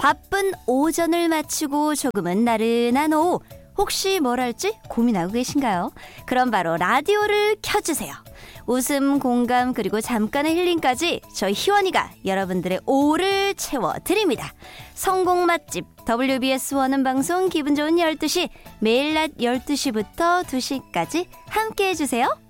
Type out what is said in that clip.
바쁜 오전을 마치고 조금은 나른한 오후, 혹시 뭘 할지 고민하고 계신가요? 그럼 바로 라디오를 켜주세요. 웃음, 공감, 그리고 잠깐의 힐링까지 저희 희원이가 여러분들의 오후를 채워드립니다. 성공 맛집 WBS 원음 방송 기분 좋은 12시, 매일 낮 12시부터 2시까지 함께 해주세요.